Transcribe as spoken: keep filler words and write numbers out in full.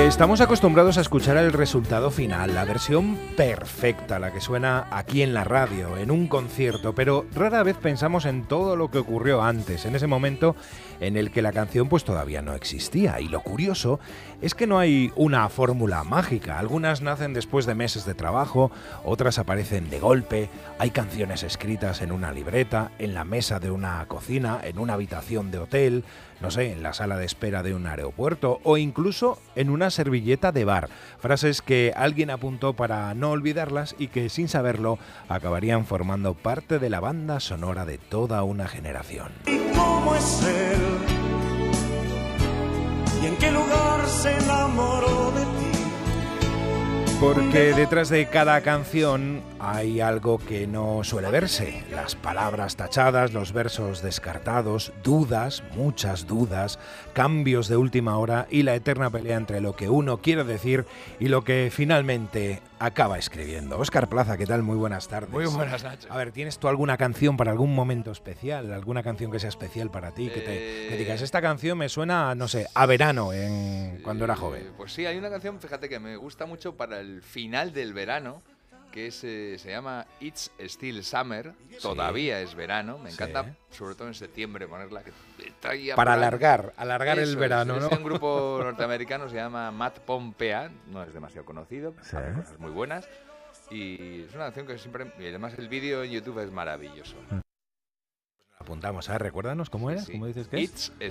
Estamos acostumbrados a escuchar el resultado final, la versión perfecta, la que suena aquí en la radio, en un concierto, pero rara vez pensamos en todo lo que ocurrió antes, en ese momento en el que la canción pues todavía no existía. Y lo curioso es que no hay una fórmula mágica. Algunas nacen después de meses de trabajo, otras aparecen de golpe. Hay canciones escritas en una libreta, en la mesa de una cocina, en una habitación de hotel, no sé, en la sala de espera de un aeropuerto o incluso en una servilleta de bar. Frases que alguien apuntó para no olvidarlas y que sin saberlo acabarían formando parte de la banda sonora de toda una generación. ¿Y cómo es él? ¿Y en qué lugar se enamoró de ti? Porque detrás de cada canción hay algo que no suele verse. Las palabras tachadas, los versos descartados, dudas, muchas dudas, cambios de última hora y la eterna pelea entre lo que uno quiere decir y lo que finalmente acaba escribiendo. Óscar Plaza, ¿qué tal? Muy buenas tardes. Muy buenas, Nacho. A ver, ¿tienes tú alguna canción para algún momento especial? ¿Alguna canción que sea especial para ti? Que, te, Eh... que digas, esta canción me suena, no sé, a verano en, cuando era joven. Pues sí, hay una canción, fíjate, que me gusta mucho para el final del verano, que es, eh, se llama It's Still Summer, sí. Todavía es verano, me encanta, sí. Sobre todo en septiembre ponerla. Que traía para alargar, alargar el verano, es, ¿no? Es un grupo norteamericano, se llama Matt Pompea, no es demasiado conocido, sí. Hace cosas muy buenas, y es una canción que siempre, y además el vídeo en YouTube es maravilloso. Apuntamos, a ver, recuérdanos cómo sí, eres, sí. ¿Cómo dices que It's es?